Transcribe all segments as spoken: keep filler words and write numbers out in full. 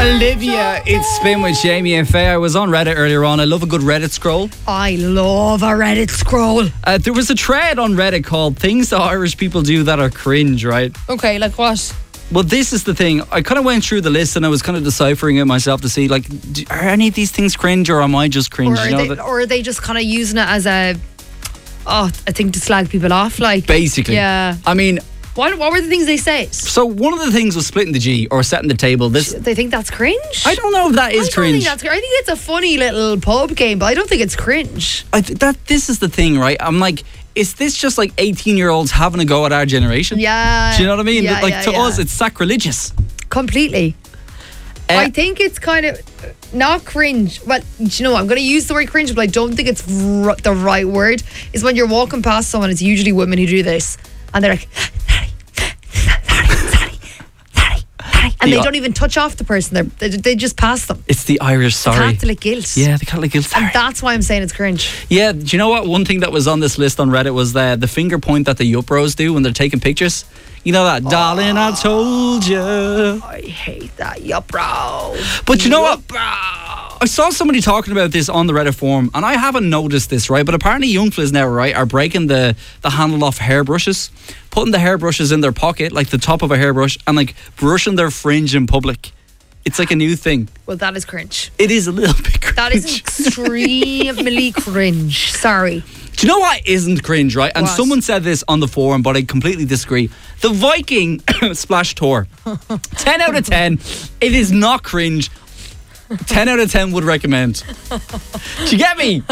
Olivia, it's Spin with Jamie and Faye. I was on Reddit earlier on. I love a good Reddit scroll. I love a Reddit scroll. Uh, there was a thread on Reddit called Things that Irish People Do That Are Cringe, right? Okay, like what? Well, this is the thing. I kind of went through the list and I was kind of deciphering it myself to see, like, do, are any of these things cringe or am I just cringe? Or are, you know, they, that, or are they just kind of using it as a, oh, a thing to slag people off? Like, basically. Yeah. I mean, What, what were the things they said? so one of the things was splitting the G or setting the table. This They think that's cringe? I don't know if that is I don't cringe. think that's cringe. I think it's a funny little pub game, but I don't think it's cringe. I th- that this is the thing, right? I'm like, is this just like eighteen year olds having a go at our generation? Yeah. Do you know what I mean? Yeah, like yeah, to yeah. us, it's sacrilegious. Completely. Uh, I think it's kind of not cringe. Well, do you know what? I'm going to use the word cringe, but I don't think it's r- the right word. Is when you're walking past someone, it's usually women who do this, and they're like, sorry, sorry, sorry, sorry, sorry. And The- they don't even touch off the person. They're, they they just pass them. It's the Irish sorry. Catholic guilt. Yeah, the Catholic guilt. Sorry. That's why I'm saying it's cringe. Yeah, do you know what? One thing that was on this list on Reddit was the, the finger point that the Yup Bros do when they're taking pictures. You know that, darling, I told you. I hate that, yup, bro. But you know what? Yup, bro. I saw somebody talking about this on the Reddit forum, and I haven't noticed this, right? But apparently young fellas now, right, are breaking the, the handle off hairbrushes, putting the hairbrushes in their pocket, like the top of a hairbrush, and like brushing their fringe in public. It's like a new thing. Well, that is cringe. It is a little bit cringe. That is extremely cringe. Sorry. Do you know what isn't cringe, right? And What? someone said this on the forum, but I completely disagree. The Viking Splash Tour. ten out of ten. It is not cringe. ten out of ten would recommend. Do you get me?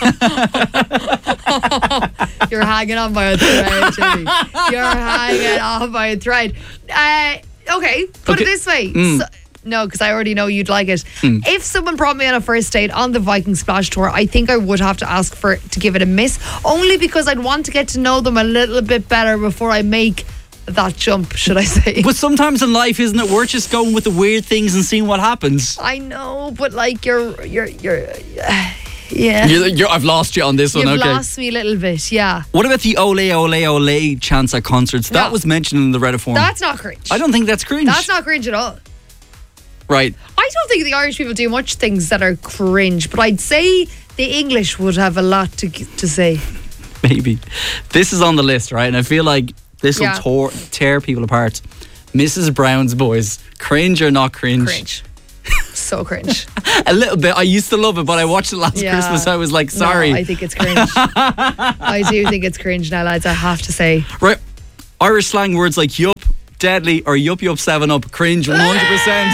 You're hanging on by a thread, Jimmy. You're hanging on by a thread. Uh, okay, put Okay. it this way. Mm. So, no, because I already know you'd like it. Mm. If someone brought me on a first date on the Viking Splash Tour, I think I would have to ask for to give it a miss, only because I'd want to get to know them a little bit better before I make that jump, should I say. But sometimes in life, isn't it, we're just going with the weird things and seeing what happens. I know, but like you're, you're, you're, uh, yeah. You're, you're, I've lost you on this You've one, okay. lost me a little bit, yeah. What about the ole, ole, ole chants at concerts? That No. was mentioned in the Reddit forum. That's not cringe. I don't think that's cringe. That's not cringe at all. Right. I don't think the Irish people do much things that are cringe, but I'd say the English would have a lot to to say. Maybe. This is on the list, right? And I feel like this will Yeah. tor- tear people apart. Missus Brown's Boys. Cringe or not cringe? Cringe. So cringe. A little bit. I used to love it, but I watched it last Yeah. Christmas. I was like, sorry. No, I think it's cringe. I do think it's cringe now, lads, I have to say. Right. Irish slang words like yup, deadly, or yup yup seven up. Cringe one hundred percent.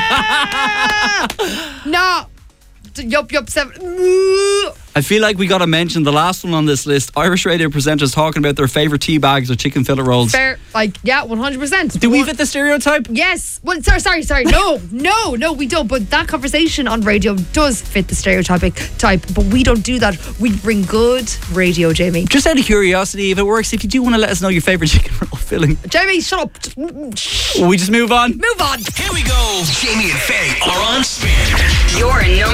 No. Yup, yup, seven. I feel like we got to mention the last one on this list. Irish radio presenters talking about their favourite tea bags or chicken fillet rolls. Fair. Like, yeah, one hundred percent. Do we One- fit the stereotype? Yes. Well, sorry, sorry, sorry. No, no, no, we don't. But that conversation on radio does fit the stereotypic type. But we don't do that. We bring good radio, Jamie. Just out of curiosity, if it works, if you do want to let us know your favourite chicken roll filling, Jamie, shut up. we just move on. Move on. Here we go. Jamie and Faye are on Spin. Your number